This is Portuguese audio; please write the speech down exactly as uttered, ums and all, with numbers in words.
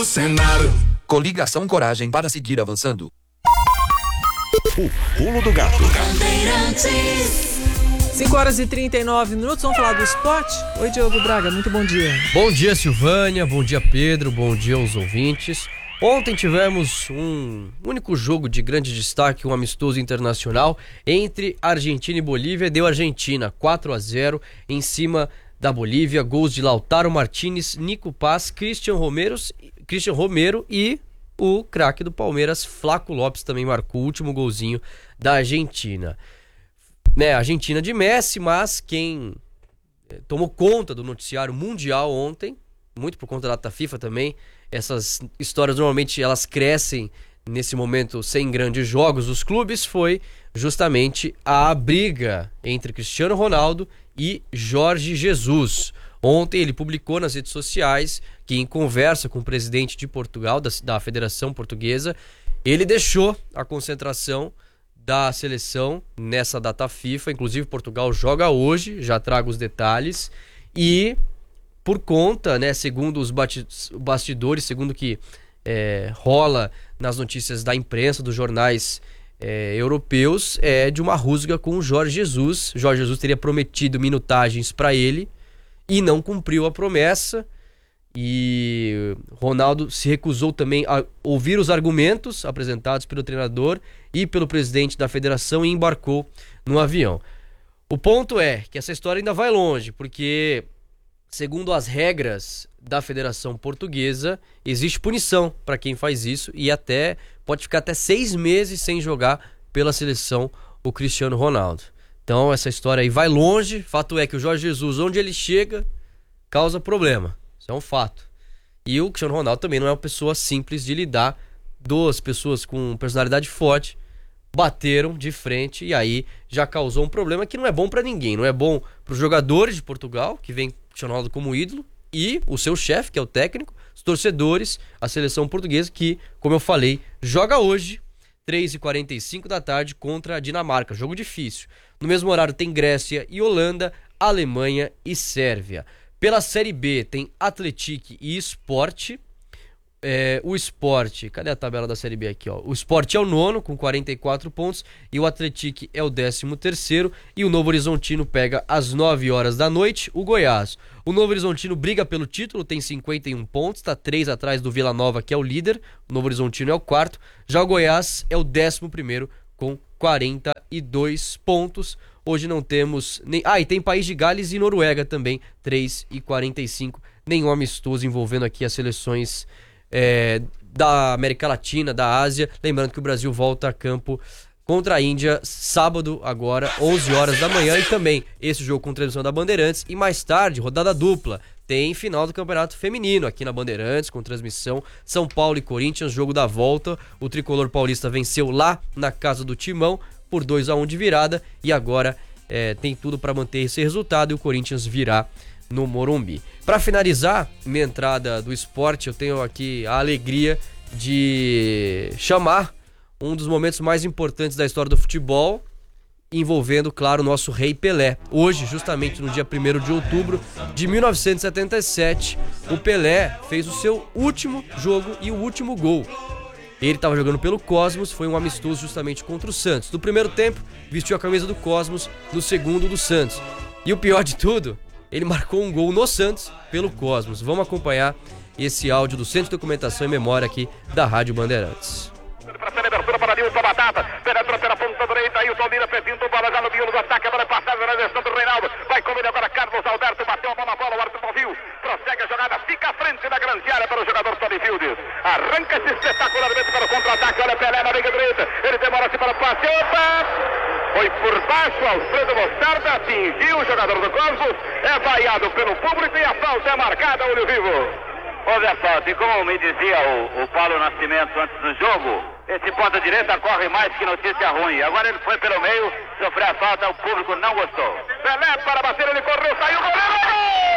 do cenário. Coligação Coragem para seguir avançando. O Pulo do Gato. cinco horas e trinta e nove minutos, vamos falar do esporte? Oi, Diogo Braga, muito bom dia. Bom dia, Silvânia, bom dia, Pedro, bom dia aos ouvintes. Ontem tivemos um único jogo de grande destaque, um amistoso internacional entre Argentina e Bolívia. Deu Argentina quatro a zero em cima da Bolívia, gols de Lautaro Martínez, Nico Paz, Christian Romero, Christian Romero e o craque do Palmeiras, Flaco Lopes, também marcou o último golzinho da Argentina. Né, Argentina de Messi, mas quem tomou conta do noticiário mundial ontem, muito por conta da data FIFA também, essas histórias normalmente elas crescem nesse momento sem grandes jogos dos clubes, foi justamente a briga entre Cristiano Ronaldo e Jorge Jesus. Ontem ele publicou nas redes sociais que, em conversa com o presidente de Portugal, da, da Federação Portuguesa, ele deixou a concentração da seleção nessa data FIFA. Inclusive Portugal joga hoje, já trago os detalhes, e por conta, né, segundo os bastidores, segundo que é, rola nas notícias da imprensa, dos jornais é, europeus, é de uma rusga com o Jorge Jesus. Jorge Jesus teria prometido minutagens para ele e não cumpriu a promessa, e Ronaldo se recusou também a ouvir os argumentos apresentados pelo treinador e pelo presidente da federação e embarcou no avião. O ponto é que essa história ainda vai longe, porque segundo as regras da Federação Portuguesa, existe punição para quem faz isso e até pode ficar até seis meses sem jogar pela seleção o Cristiano Ronaldo. Então essa história aí vai longe. Fato é que o Jorge Jesus, onde ele chega, causa problema. Isso é um fato. E o Cristiano Ronaldo também não é uma pessoa simples de lidar. Duas pessoas com personalidade forte bateram de frente e aí já causou um problema que não é bom para ninguém. Não é bom para os jogadores de Portugal, que vem Cristiano Ronaldo como ídolo, e o seu chefe, que é o técnico, os torcedores, a seleção portuguesa, que, como eu falei, joga hoje, três e quarenta e cinco da tarde, contra a Dinamarca. Jogo difícil. No mesmo horário tem Grécia e Holanda, Alemanha e Sérvia. Pela Série B tem Atlético e Sport. É, o Sport, cadê a tabela da Série B aqui? Ó? O Sport é o nono com quarenta e quatro pontos e o Atlético é o décimo terceiro, e o Novo Horizontino pega às nove horas da noite o Goiás. O Novo Horizontino briga pelo título, tem cinquenta e um pontos, está três atrás do Vila Nova, que é o líder. O Novo Horizontino é o quarto, já o Goiás é o décimo primeiro com quarenta e dois pontos. Hoje não temos nem... Ah, e tem País de Gales e Noruega também, três e quarenta e cinco. Nenhum amistoso envolvendo aqui as seleções É, da América Latina, da Ásia. Lembrando que o Brasil volta a campo contra a Índia sábado, agora, onze horas da manhã, e também esse jogo com transmissão da Bandeirantes, e mais tarde, rodada dupla, tem final do Campeonato Feminino aqui na Bandeirantes, com transmissão São Paulo e Corinthians, jogo da volta. O tricolor paulista venceu lá na casa do Timão por dois a um de virada, e agora é, tem tudo para manter esse resultado e o Corinthians virá no Morumbi. Para finalizar minha entrada do esporte, eu tenho aqui a alegria de chamar um dos momentos mais importantes da história do futebol, envolvendo, claro, o nosso rei Pelé. Hoje, justamente no dia primeiro de outubro de mil novecentos e setenta e sete, o Pelé fez o seu último jogo e o último gol. Ele estava jogando pelo Cosmos, foi um amistoso justamente contra o Santos. No primeiro tempo, vestiu a camisa do Cosmos, no segundo do Santos. E o pior de tudo, ele marcou um gol no Santos pelo Cosmos. Vamos acompanhar esse áudio do Centro de Documentação e Memória aqui da Rádio Bandeirantes. Abertura para Nilson Batata, penetrou pela ponta direita, aí o Tolina pintou bola já no miolo do ataque, a bola é passada na direção do Reinaldo, vai comer agora Carlos Alberto, bateu a mão na bola, o árbitro não viu, prossegue a jogada, fica à frente da grande área para o jogador Tony Fields, arranca-se espetacularmente para o contra-ataque, olha Pelé na liga direita, ele demora-se para o passe, opa! Foi por baixo, Alfredo Mostarda atingiu o jogador do Cosmos, é vaiado pelo público e a falta é marcada, olho vivo. Houve a falta, e como me dizia o, o Paulo Nascimento antes do jogo, esse ponta direita corre mais que notícia ruim. Agora ele foi pelo meio, sofreu a falta, o público não gostou. Pelé para bater, ele correu, saiu, goleiro, gol!